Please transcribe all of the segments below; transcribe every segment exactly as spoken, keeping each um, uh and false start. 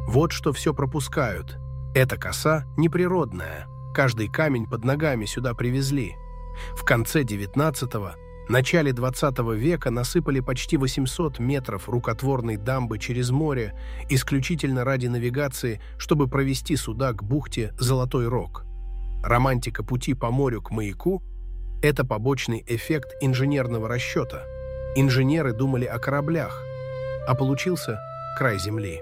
Вот что все пропускают. Эта коса неприродная. Каждый камень под ногами сюда привезли. В конце девятнадцатого, начале двадцатого века насыпали почти восемьсот метров рукотворной дамбы через море исключительно ради навигации, чтобы провести суда к бухте Золотой Рог. Романтика пути по морю к маяку – это побочный эффект инженерного расчета. Инженеры думали о кораблях, а получился край земли.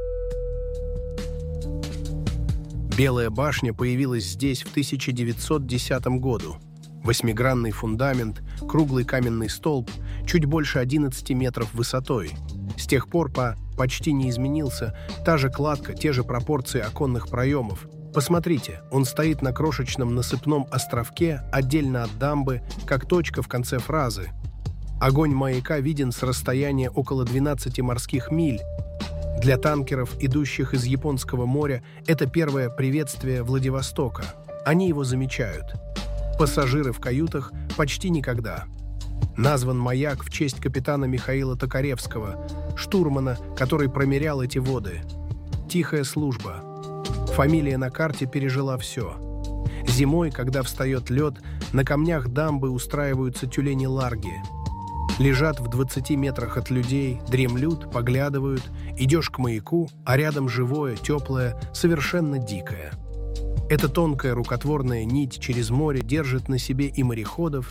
Белая башня появилась здесь в тысяча девятьсот десятом году. Восьмигранный фундамент, круглый каменный столб, чуть больше одиннадцати метров высотой. С тех пор по почти не изменился, та же кладка, те же пропорции оконных проемов. Посмотрите, он стоит на крошечном насыпном островке, отдельно от дамбы, как точка в конце фразы. Огонь маяка виден с расстояния около двенадцати морских миль. Для танкеров, идущих из Японского моря, это первое приветствие Владивостока. Они его замечают. Пассажиры в каютах почти никогда. Назван маяк в честь капитана Михаила Токаревского, штурмана, который промерял эти воды. Тихая служба. Фамилия на карте пережила все. Зимой, когда встает лед, на камнях дамбы устраиваются тюлени-ларги. Лежат в двадцати метрах от людей, дремлют, поглядывают. Идешь к маяку, а рядом живое, теплое, совершенно дикое. Эта тонкая рукотворная нить через море держит на себе и мореходов,